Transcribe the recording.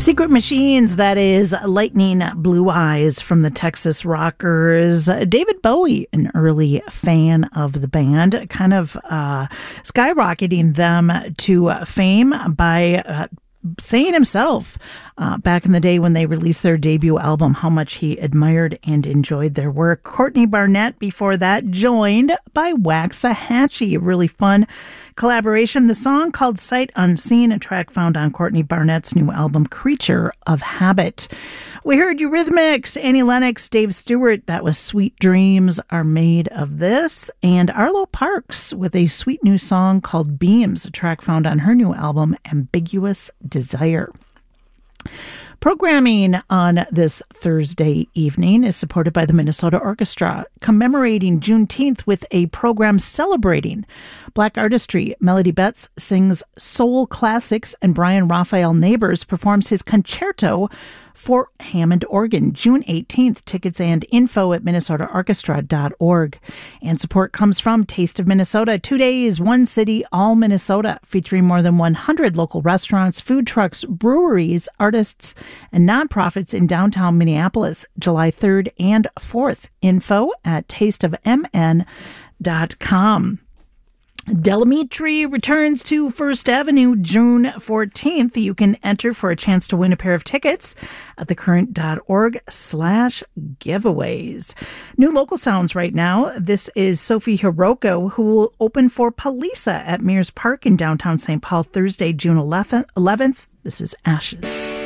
Secret Machines, that is Lightning Blue Eyes from the Texas Rockers. David Bowie, an early fan of the band, kind of skyrocketing them to fame by saying himself back in the day when they released their debut album how much he admired and enjoyed their work. Courtney Barnett before that, joined by Waxahachie. A really fun collaboration. The song called Sight Unseen, a track found on Courtney Barnett's new album Creature of Habit. We heard Eurythmics, Annie Lennox, Dave Stewart. That was Sweet Dreams Are Made of This. And Arlo Parks with a sweet new song called Beams, a track found on her new album Ambiguous Desire. Programming on this Thursday evening is supported by the Minnesota Orchestra, commemorating Juneteenth with a program celebrating Black artistry. Melody Betts sings soul classics, and Brian Raphael Neighbors performs his concerto for Hammond organ, June 18th. Tickets and info at minnesotaorchestra.org. And support comes from Taste of Minnesota. 2 days, one city, all Minnesota, featuring more than 100 local restaurants, food trucks, breweries, artists, and nonprofits in downtown Minneapolis, July 3rd and 4th. Info at tasteofmn.com. Delamitri returns to First Avenue June 14th. You can enter for a chance to win a pair of tickets at thecurrent.org/giveaways. New local sounds right now. This is Sophie Hiroko, who will open for Palisa at Mears Park in downtown St. Paul Thursday, June 11th. This is Ashes.